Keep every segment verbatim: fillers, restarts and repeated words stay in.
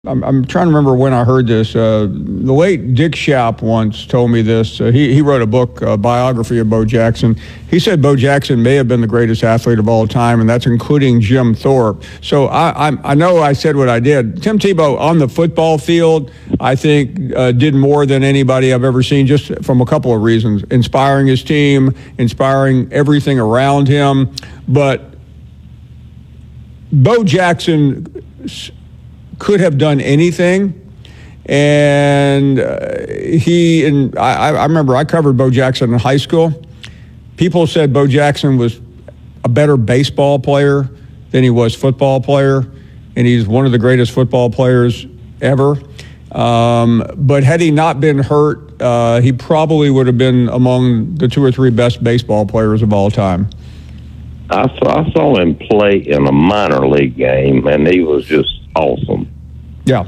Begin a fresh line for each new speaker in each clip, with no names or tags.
I'm, I'm trying to remember when I heard this. Uh, the late Dick Schaap once told me this. Uh, he, he wrote a book, a biography of Bo Jackson. He said Bo Jackson may have been the greatest athlete of all time, and that's including Jim Thorpe. So I, I, I know I said what I did. Tim Tebow on the football field, I think, uh, did more than anybody I've ever seen, just from a couple of reasons. Inspiring his team, inspiring everything around him. But Bo Jackson could have done anything, and uh, he and I, I remember I covered Bo Jackson in high school. People said Bo Jackson was a better baseball player than he was football player, and he's one of the greatest football players ever. Um, but had he not been hurt, uh, he probably would have been among the two or three best baseball players of all time.
I saw, I saw him play in a minor league game, and he was just awesome.
Yeah.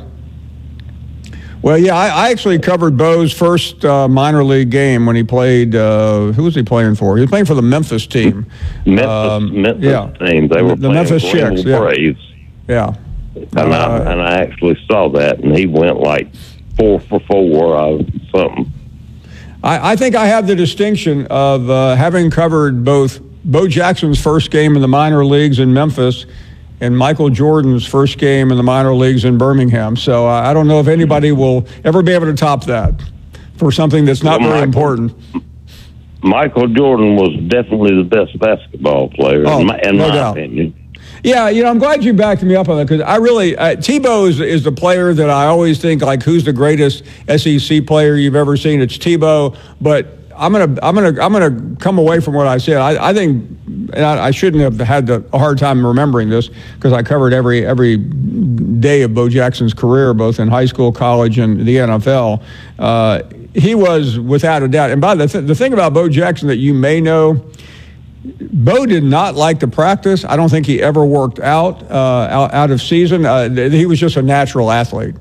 Well, yeah, I, I actually covered Bo's first uh, minor league game when he played. Uh, who was he playing for? He was playing for the Memphis team.
Memphis,
um,
Memphis
yeah.
team. They were
the
playing
Memphis Chicks. Yeah.
Braves.
Yeah.
And,
uh,
I, and I actually saw that, and he went like four for four or something.
I, I think I have the distinction of uh, having covered both Bo Jackson's first game in the minor leagues in Memphis and Michael Jordan's first game in the minor leagues in Birmingham. So uh, I don't know if anybody will ever be able to top that for something that's not
well,
very
Michael,
important.
Michael Jordan was definitely the best basketball player,
oh,
in my, in
no
my
doubt.
opinion.
Yeah, you know, I'm glad you backed me up on that, because I really, uh, Tebow is, is the player that I always think, like, who's the greatest S E C player you've ever seen? It's Tebow. But I'm gonna, I'm gonna, I'm gonna come away from what I said. I, I think, and I, I shouldn't have had the, a hard time remembering this, because I covered every every day of Bo Jackson's career, both in high school, college, and the N F L. Uh, he was, without a doubt. And by the th- the thing about Bo Jackson that you may know, Bo did not like to practice. I don't think he ever worked out uh, out, out of season. Uh, he was just a natural athlete.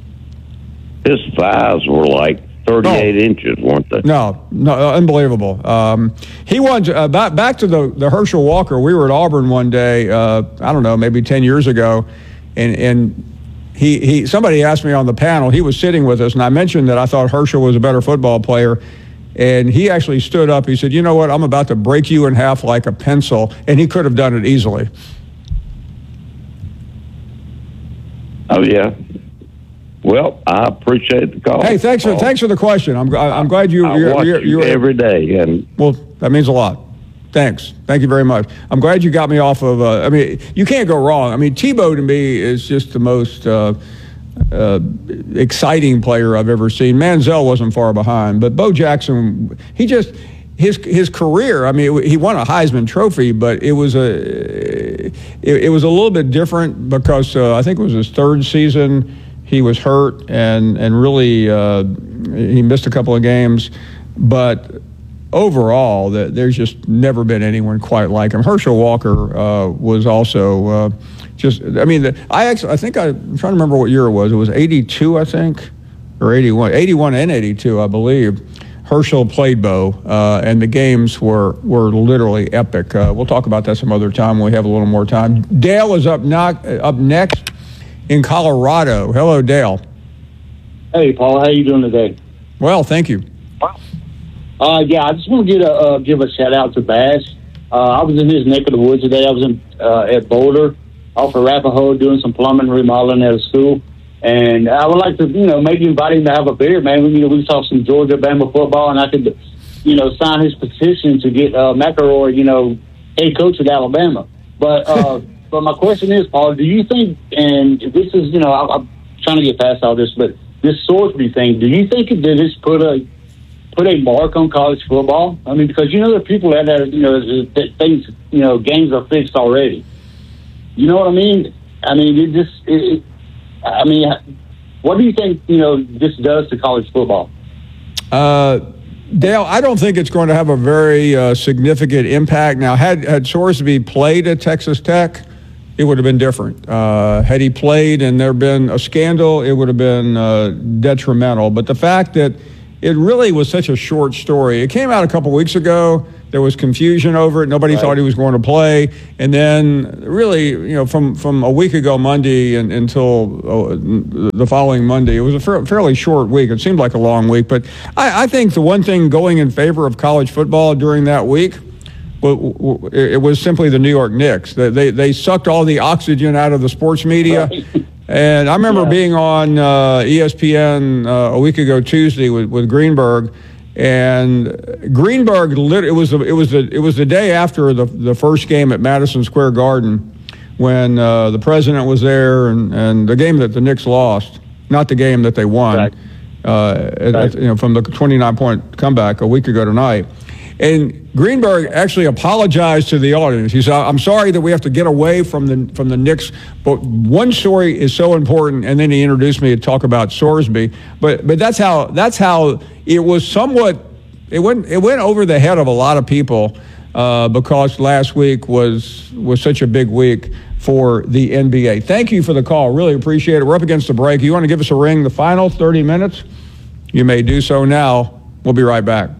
His thighs were like thirty-eight
oh.
inches, weren't they?
No, no, unbelievable. Um, he won, uh, back, back to the, the Herschel Walker. We were at Auburn one day, uh, I don't know, maybe ten years ago, and, and he, he somebody asked me on the panel, he was sitting with us, and I mentioned that I thought Herschel was a better football player. And he actually stood up. He said, you know what, I'm about to break you in half like a pencil. And he could have done it easily.
Oh, yeah. Well, I appreciate the call.
Hey, thanks for, thanks for the question. I'm, I'm glad you...
I
you're,
watch
you're, you're,
you every day. And
well, that means a lot. Thanks. Thank you very much. I'm glad you got me off of... Uh, I mean, you can't go wrong. I mean, Tebow to me is just the most... Uh, Uh, exciting player I've ever seen. Manziel wasn't far behind, but Bo Jackson, he just his his career. I mean, he won a Heisman Trophy, but it was a it, it was a little bit different because uh, I think it was his third season. He was hurt and and really uh, he missed a couple of games, but overall, the, there's just never been anyone quite like him. Herschel Walker uh, was also. Uh, Just, I mean, the, I actually, I think I, I'm trying to remember what year it was. It was eighty-two, I think, or eighty-one, eighty-one and eighty-two, I believe. Herschel played Bo, uh, and the games were were literally epic. Uh, we'll talk about that some other time when we have a little more time. Dale is up not, up next in Colorado. Hello, Dale.
Hey, Paul. How you doing today?
Well, thank you.
Uh, yeah, I just want to get a, uh, give a shout out to Bass. Uh, I was in his neck of the woods today. I was in uh, at Boulder, off of Arapahoe, doing some plumbing remodeling at a school. And I would like to, you know, maybe invite him to have a beer, man. We, you know, we saw some Georgia Bama football, and I could, you know, sign his petition to get uh, McElroy, you know, head coach at Alabama. But uh, but my question is, Paul, do you think, and this is, you know, I, I'm trying to get past all this, but this Salisbury thing, do you think that this put a put a mark on college football? I mean, because, you know, there are people that, are, you know, that things, you know, games are fixed already. You know what I mean? I mean, it just, it, I mean, what do you think, you know, this does to college football?
Uh, Dale, I don't think it's going to have a very uh, significant impact. Now, had, had Sorsby played at Texas Tech, it would have been different. Uh, had he played and there been a scandal, it would have been uh, detrimental. But the fact that it really was such a short story. It came out a couple weeks ago. There was confusion over it. Nobody
Right.
thought he was going to play. And then really, you know, from, from a week ago Monday and, until uh, the following Monday, it was a fa- fairly short week. It seemed like a long week. But I, I think the one thing going in favor of college football during that week, well, it was simply the New York Knicks. They, they, they sucked all the oxygen out of the sports media.
Right.
And I remember
Yeah.
being on uh, E S P N uh, a week ago Tuesday with, with Greenberg, and Greenberg lit, it was a, it was a, it was the day after the the first game at Madison Square Garden when uh, the president was there, and, and the game that the Knicks lost, not the game that they won,
Right.
uh,
Right.
at, you know, from the twenty-nine point comeback a week ago tonight. And Greenberg actually apologized to the audience. He said, "I'm sorry that we have to get away from the from the Knicks, but one story is so important." And then he introduced me to talk about Sorsby. But but that's how that's how it was somewhat. It went it went over the head of a lot of people uh, because last week was was such a big week for the N B A. Thank you for the call. Really appreciate it. We're up against the break. You want to give us a ring? The final thirty minutes? You may do so now. We'll be right back.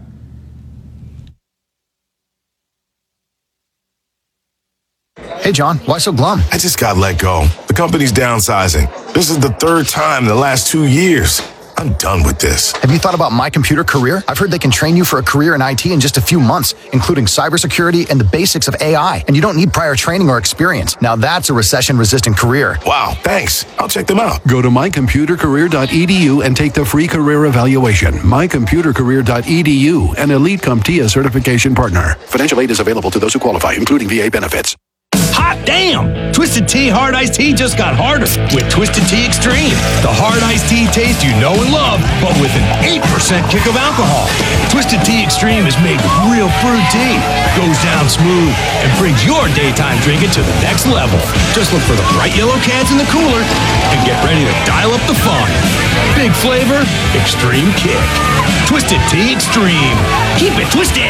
Hey, John, why so glum?
I just got let go. The company's downsizing. This is the third time in the last two years. I'm done with this.
Have you thought about My Computer Career? I've heard they can train you for a career in I T in just a few months, including cybersecurity and the basics of A I. And you don't need prior training or experience. Now that's a recession-resistant career.
Wow, thanks. I'll check them out.
Go to my computer career dot e d u and take the free career evaluation. my computer career dot e d u, an Elite CompTIA certification partner. Financial aid is available to those who qualify, including V A benefits.
Hot damn! Twisted Tea Hard Iced Tea just got harder with Twisted Tea Extreme. The hard iced tea taste you know and love, but with an eight percent kick of alcohol. Twisted Tea Extreme is made with real brewed tea, goes down smooth, and brings your daytime drinking to the next level. Just look for the bright yellow cans in the cooler and get ready to dial up the fun. Big flavor, extreme kick. Twisted Tea Extreme. Keep it twisted!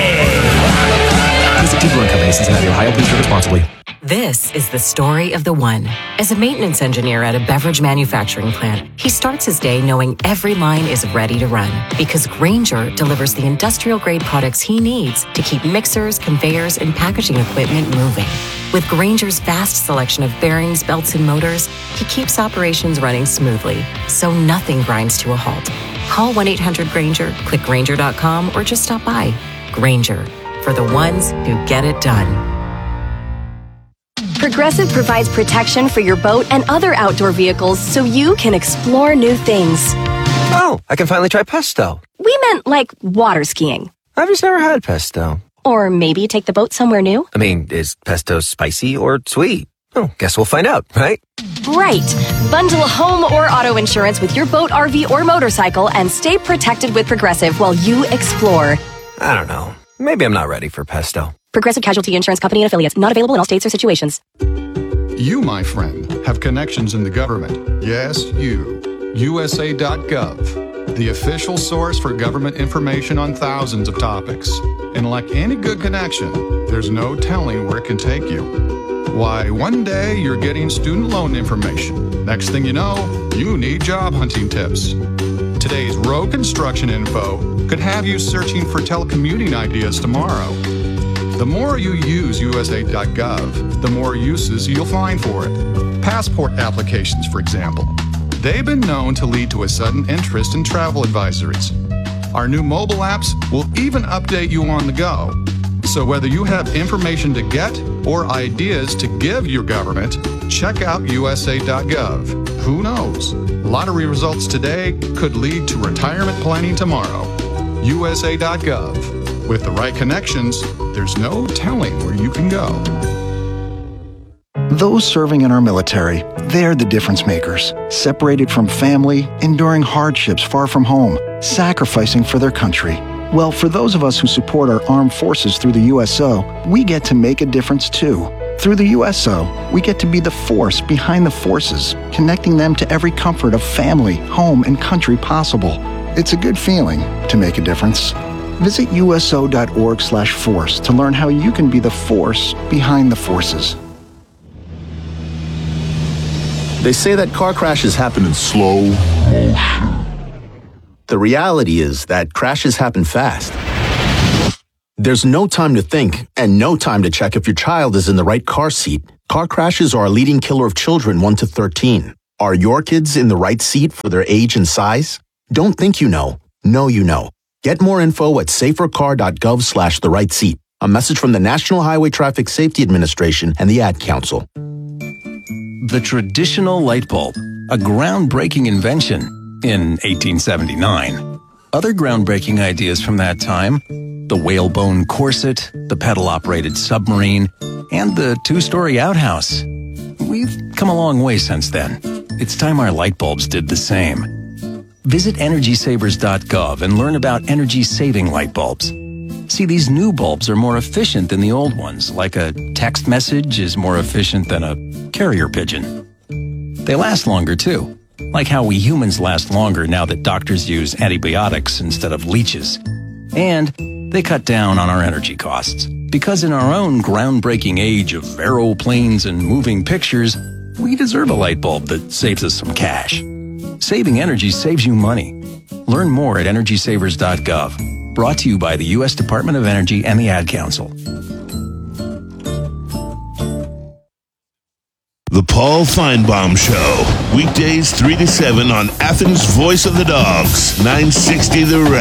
Visit Tea Brewing Company, Cincinnati, Ohio. Please drink responsibly.
This is the story of the one. As a maintenance engineer at a beverage manufacturing plant, he starts his day knowing every line is ready to run because Grainger delivers the industrial-grade products he needs to keep mixers, conveyors, and packaging equipment moving. With Grainger's vast selection of bearings, belts, and motors, he keeps operations running smoothly, so nothing grinds to a halt. Call one eight hundred Grainger, click Grainger dot com, or just stop by. Grainger, for the ones who get it done.
Progressive provides protection for your boat and other outdoor vehicles so you can explore new things.
Oh, I can finally try pesto.
We meant like water skiing.
I've just never had pesto.
Or maybe take the boat somewhere new.
I mean, is pesto spicy or sweet? Oh, guess we'll find out, right?
Right. Bundle home or auto insurance with your boat, R V, or motorcycle and stay protected with Progressive while you explore.
I don't know. Maybe I'm not ready for pesto.
Progressive Casualty Insurance Company and Affiliates. Not available in all states or situations.
You, my friend, have connections in the government. Yes, you. U S A dot gov, the official source for government information on thousands of topics. And like any good connection, there's no telling where it can take you. Why, one day you're getting student loan information. Next thing you know, you need job hunting tips. Today's road construction info could have you searching for telecommuting ideas tomorrow. The more you use U S A dot gov, the more uses you'll find for it. Passport applications, for example. They've been known to lead to a sudden interest in travel advisories. Our new mobile apps will even update you on the go. So whether you have information to get or ideas to give your government, check out U S A dot gov. Who knows? Lottery results today could lead to retirement planning tomorrow. U S A dot gov. With the right connections, there's no telling where you can go.
Those serving in our military, they're the difference makers. Separated from family, enduring hardships far from home, sacrificing for their country. Well, for those of us who support our armed forces through the U S O, we get to make a difference too. Through the U S O, we get to be the force behind the forces, connecting them to every comfort of family, home, and country possible. It's a good feeling to make a difference. Visit U S O dot org slash force to learn how you can be the force behind the forces.
They say that car crashes happen in slow motion. The reality is that crashes happen fast. There's no time to think and no time to check if your child is in the right car seat. Car crashes are a leading killer of children one to thirteen. Are your kids in the right seat for their age and size? Don't think you know. Know you know. Get more info at safercar.gov slash the right seat. A message from the National Highway Traffic Safety Administration and the Ad Council.
The traditional light bulb, a groundbreaking invention in eighteen seventy-nine. Other groundbreaking ideas from that time: the whalebone corset, the pedal-operated submarine, and the two-story outhouse. We've come a long way since then. It's time our light bulbs did the same. Visit energy savers dot gov and learn about energy-saving light bulbs. See, these new bulbs are more efficient than the old ones, like a text message is more efficient than a carrier pigeon. They last longer, too, like how we humans last longer now that doctors use antibiotics instead of leeches. And they cut down on our energy costs, because in our own groundbreaking age of aeroplanes and moving pictures, we deserve a light bulb that saves us some cash. Saving energy saves you money. Learn more at energy savers dot gov. Brought to you by the U S Department of Energy and the Ad Council.
The Paul Feinbaum Show. Weekdays three to seven on Athens' Voice of the Dogs, nine sixty The Ref.